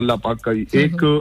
अल्लाह पाक का ही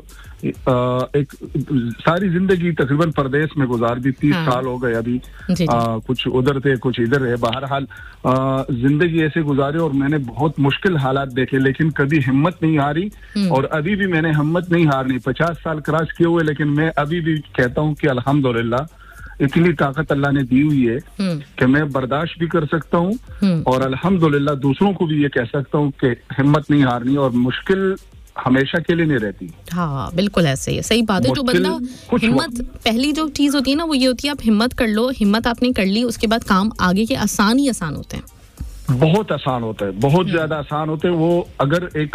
एक सारी जिंदगी तकरीबन परदेश में गुजार दी 30 साल हो गए अभी कुछ उधर थे कुछ इधर है बहरहाल जिंदगी ऐसे गुजारे और मैंने बहुत मुश्किल हालात देखे लेकिन कभी हिम्मत नहीं हारी और अभी भी मैंने हिम्मत नहीं हारनी 50 साल क्रॉस किए हुए लेकिन मैं अभी भी कहता हूँ कि अल्हम्दुलिल्लाह इतनी ताकत अल्लाह ने दी हुई है कि मैं बर्दाश्त भी कर सकता हूँ और अल्हम्दुलिल्लाह दूसरों को भी ये कह सकता हूँ कि हिम्मत नहीं हारनी और मुश्किल हमेशा के लिए नहीं रहती। हाँ बिल्कुल ऐसे ही सही बात है। जो बंदा हिम्मत पहली जो चीज होती है ना वो ये होती है आप हिम्मत कर लो, हिम्मत आपने कर ली उसके बाद काम आगे के आसान ही आसान होते हैं। बहुत आसान होता है, बहुत ज्यादा आसान होते हैं। वो अगर एक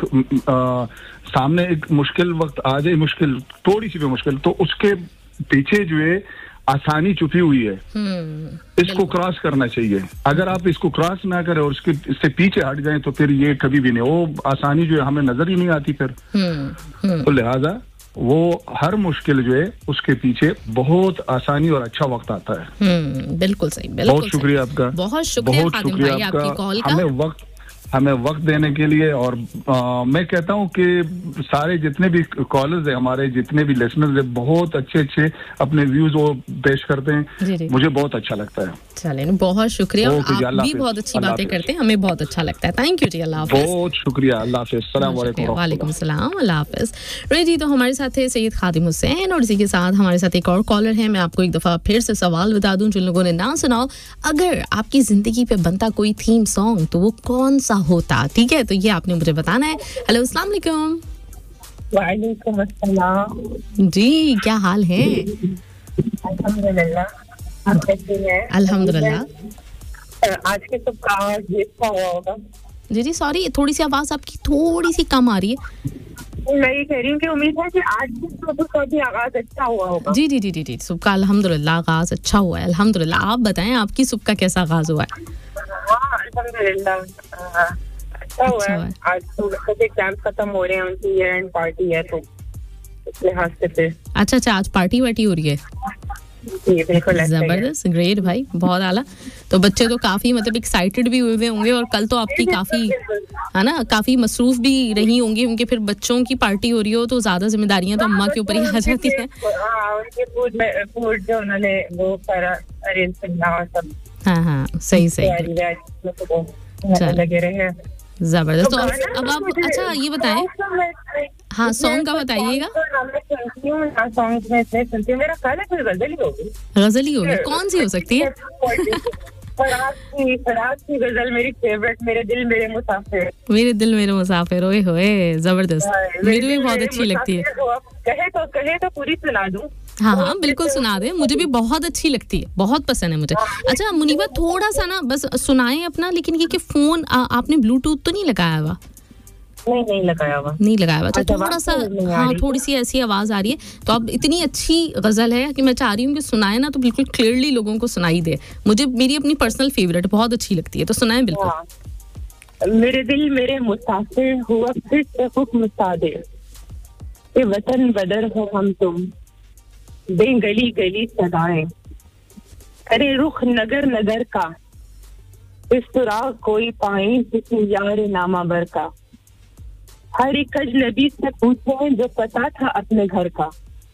सामने एक मुश्किल वक्त आ जाए, मुश्किल थोड़ी सी भी मुश्किल, तो उसके पीछे जो है आसानी छुपी हुई है। इसको क्रॉस करना चाहिए। अगर आप इसको क्रॉस ना करें और इससे पीछे हट जाएं तो फिर ये कभी भी नहीं, वो आसानी जो है हमें नजर ही नहीं आती फिर। तो लिहाजा वो हर मुश्किल जो है उसके पीछे बहुत आसानी और अच्छा वक्त आता है। बिल्कुल सही, बिल्कुल बहुत शुक्रिया आपका, बहुत शुक्रिया आपका हमें वक्त देने के लिए। और मैं कहता हूं कि सारे जितने भी कॉलर्स हैं हमारे, जितने भी लिसनर्स हैं, बहुत अच्छे अच्छे अपने व्यूज वो पेश करते हैं। मुझे बहुत अच्छा लगता है। चलें, बहुत शुक्रिया। आप भी बहुत अच्छी बातें करते हैं, हमें बहुत अच्छा लगता है। थैंक यू जी, अल्लाह हाफ़िज़। बहुत शुक्रिया, अल्लाह हाफ़िज़। अस्सलाम वालेकुम। वालेकुम सलाम, अल्लाह हाफ़िज़। जी, तो हमारे साथ है सैयद खादिम हुसैन और इसी के साथ हमारे साथ एक और कॉलर है। मैं आपको एक दफ़ा फिर से सवाल बता दूं जिन लोगों ने ना सुनाओ, अगर आपकी ज़िंदगी पे बनता कोई थीम सॉन्ग तो वो कौन सा होता? ठीक है, तो ये आपने मुझे बताना है। हेलो, अस्सलाम वालेकुम। वालेकुम अस्सलाम जी, क्या हाल है? अल्हम्दुलिल्लाह, आप कैसी हैं? अल्हम्दुलिल्लाह। आज के सब का देखा हुआ होगा। जी, सॉरी, थोड़ी सी आवाज़ आपकी थोड़ी सी कम आ रही है। मैं ये कह रही हूँ कि उम्मीद है कि आज के सुबह का भी आगाज अच्छा हुआ होगा। जी, सुबह का अल्हम्दुलिल्लाह आगाज अच्छा हुआ है, अल्हम्दुलिल्लाह। आप बताएं, आपकी सुबह का कैसा आगाज हुआ है? हाँ, अल्हम्दुलिल्लाह अच्छा हुआ है। आज तो एग्जाम खत्म हो रहे हैं, उनकी ईयर एंड पार्टी है, तो इस लिहाज से फिर अच्छा, आज पार्टी वार्टी हो रही है? जबरदस्त, ग्रेट भाई, बहुत आला। तो बच्चे तो काफी मतलब एक्साइटेड भी हुए होंगे और कल तो आपकी काफी है ना, काफी मसरूफ भी रही होंगी, उनके फिर बच्चों की पार्टी हो रही हो तो ज्यादा जिम्मेदारियां तो अम्मा के ऊपर ही आ जाती है। उनके फूड जो उन्होंने वो सारा अरेंज करना और सब। हाँ, सही लगे रहे। जबरदस्त। तो अब आप अच्छा ये बताएं, हाँ सॉन्ग का बताइएगा। सॉन्ग में सुनती हूँ, मेरा ख्याल है गजल ही होगी। गजल ही होगी? कौन सी हो सकती है? फराज की गजल मेरी फेवरेट, मेरे दिल मेरे मुसाफिर। ओए होए, जबरदस्त। मेरी भी बहुत अच्छी लगती है। कहे तो पूरी सुना दूं? हाँ, बिल्कुल सुना दे, मुझे भी बहुत अच्छी लगती है, बहुत पसंद है मुझे। अच्छा मुनीबा, थोड़ा सा ना बस सुनाएं अपना, लेकिन ये कि फोन आपने ब्लूटूथ तो नहीं लगाया हुआ? नहीं लगाया हुआ। नहीं लगाया हुआ। अच्छा, थोड़ा सा, हाँ, थोड़ी सी ऐसी आवाज आ रही है। तो अब इतनी अच्छी गजल है कि मैं चाह रही हूँ कि सुनाए ना तो बिल्कुल क्लियरली लोगों को सुनाई दे। मुझे मेरी अपनी पर्सनल फेवरेट बहुत अच्छी लगती है, तो सुनाए बिल्कुल। मेरे दिल मेरे मुसाफिर हुआ फिर से हुक्म सादिर, ये वतन बदर हो हम तुम, दे गली गली सदाएं, करे रुख नगर नगर का, इस सुराग कोई पाए किसी यार नामा बर का, हर एक अजनबी से पूछे जो पता था अपने घर का,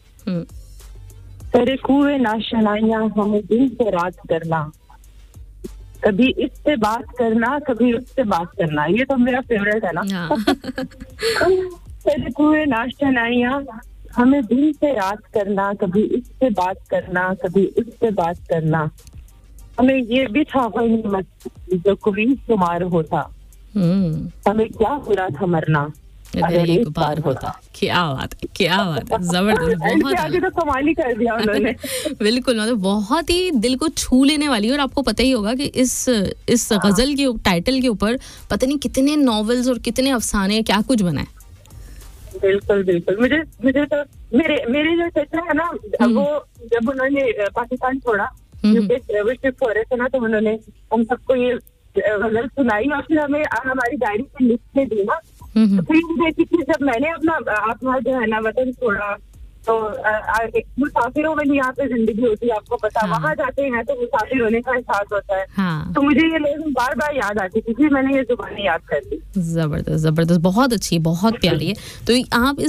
करे कुएं नाशनाइयां हमें दिन से रात करना, कभी इससे बात करना कभी उससे बात करना। ये तो मेरा फेवरेट है ना। करे कुएं नाशनाइयां हमें दिन से रात करना, कभी इससे बात करना कभी उससे बात करना, हमें ये भी था गनीमत जो कोई शुमार होता, हमें क्या बुरा था मरना अगर एक बार होता। क्या बात है, क्या बात है, जबरदस्त। बहुत आगे तो कमाल ही कर दिया उन्होंने। बिल्कुल, मतलब बहुत ही दिल को छू लेने वाली। और आपको पता ही होगा कि इस गजल के टाइटल के ऊपर पता नहीं कितने नॉवेल्स और कितने अफसाने क्या कुछ बना है। बिल्कुल मुझे तो मेरे जो चचा है ना, वो जब उन्होंने पाकिस्तान छोड़ा, यूके शिफ्ट हो रहे थे ना, तो उन्होंने हम सबको ये गजल सुनाई और फिर हमें हमारी डायरी पे लिख के दी ना। फिर देखी थी जब मैंने अपना जो है ना वतन छोड़ा, तो मुसाफिरों वाली यहाँ पे जिंदगी होती है, आपको पता। वहाँ जाते हैं तो मुसाफिर होने का एहसास होता है। तो मुझे ये लेकिन बार बार याद आती थी, फिर मैंने ये जुबानी याद कर दी। जबरदस्त, बहुत अच्छी, बहुत प्यारी है। तो आप इस